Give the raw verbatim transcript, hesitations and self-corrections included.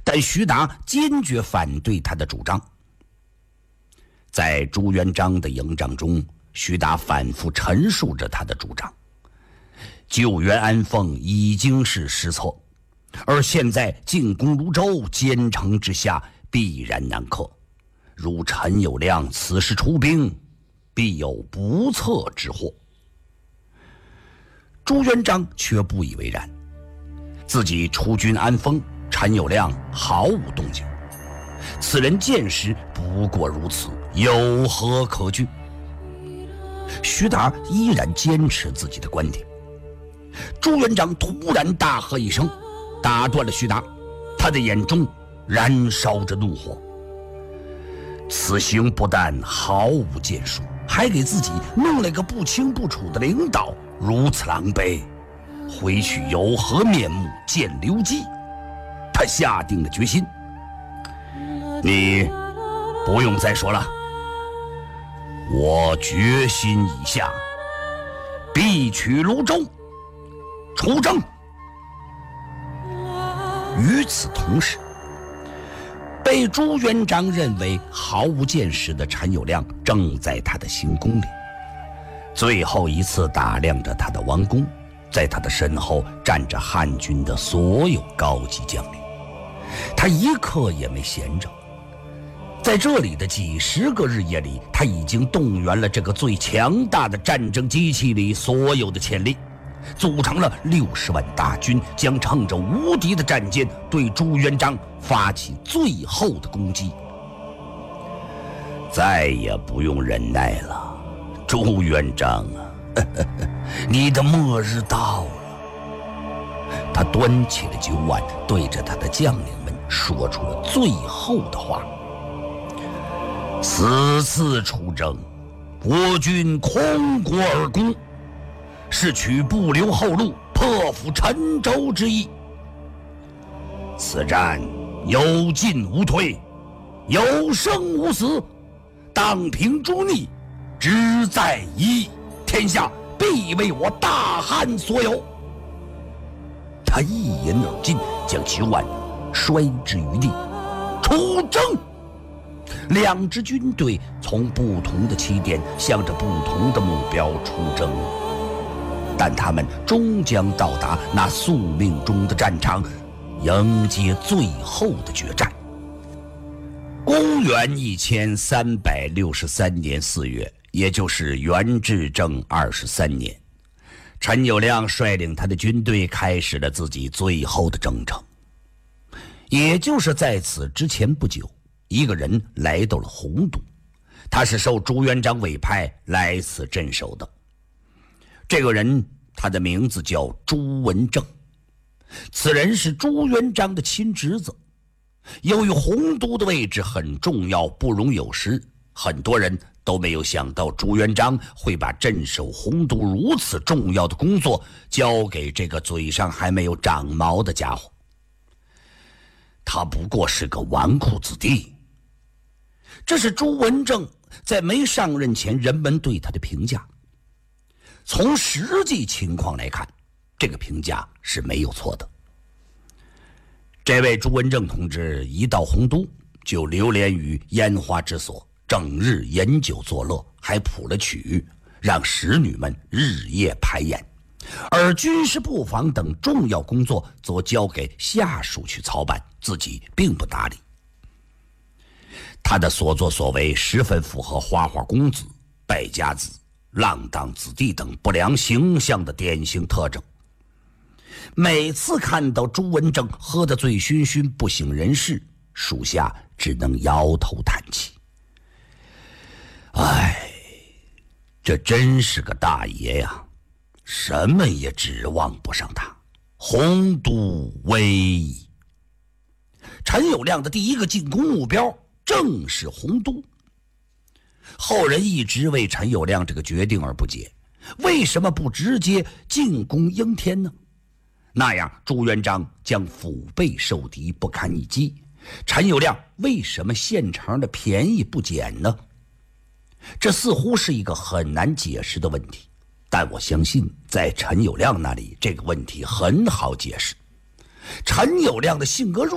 但徐达坚决反对他的主张。在朱元璋的营帐中，徐达反复陈述着他的主张：救援安凤已经是失策，而现在进攻泸州，坚城之下必然难克。如陈友谅此时出兵，必有不测之祸。朱元璋却不以为然，自己出军安丰，陈友谅毫无动静。此人见识不过如此，有何可惧？徐达依然坚持自己的观点。朱元璋突然大喝一声，打断了徐达，他的眼中燃烧着怒火。此行不但毫无建树，还给自己弄了个不清不楚的领导，如此狼狈，回去有何面目见刘基？他下定了决心：你不用再说了，我决心已下，必取泸州，出征。与此同时，被朱元璋认为毫无见识的陈友谅正在他的行宫里，最后一次打量着他的王宫。在他的身后站着汉军的所有高级将领，他一刻也没闲着。在这里的几十个日夜里，他已经动员了这个最强大的战争机器里所有的潜力，组成了六十万大军，将乘着无敌的战舰对朱元璋发起最后的攻击。再也不用忍耐了，朱元璋啊，呵呵呵，你的末日到了。他端起了酒碗，对着他的将领们说出了最后的话：此次出征，我军空国而攻，是取不留后路，破釜沉舟之意。此战有进无退，有生无死，荡平诸逆，只在一，天下必为我大汉所有。他一饮而尽，将酒碗摔之于地。出征！两支军队从不同的起点，向着不同的目标出征，但他们终将到达那宿命中的战场，迎接最后的决战。公元一千三百六十三年四月，也就是元至正二十三年，陈友谅率领他的军队开始了自己最后的征程。也就是在此之前不久，一个人来到了洪都，他是受朱元璋委派来此镇守的。这个人他的名字叫朱文正，此人是朱元璋的亲侄子。由于洪都的位置很重要，不容有失，很多人都没有想到朱元璋会把镇守洪都如此重要的工作交给这个嘴上还没有长毛的家伙。他不过是个纨绔子弟，这是朱文正在没上任前人们对他的评价。从实际情况来看，这个评价是没有错的。这位朱文正同志一到洪都，就流连于烟花之所，整日饮酒作乐，还谱了曲，让使女们日夜排演，而军事布防等重要工作则交给下属去操办，自己并不搭理。他的所作所为十分符合花花公子、败家子、浪荡子弟等不良形象的典型特征。每次看到朱文正喝得醉醺醺不省人事，属下只能摇头叹气。唉，这真是个大爷呀，什么也指望不上他，洪都危矣。陈友谅的第一个进攻目标正是洪都。后人一直为陈友谅这个决定而不解，为什么不直接进攻应天呢？那样朱元璋将腹背受敌，不堪一击。陈友谅为什么现成的便宜不捡呢？这似乎是一个很难解释的问题，但我相信在陈友谅那里这个问题很好解释。陈友谅的性格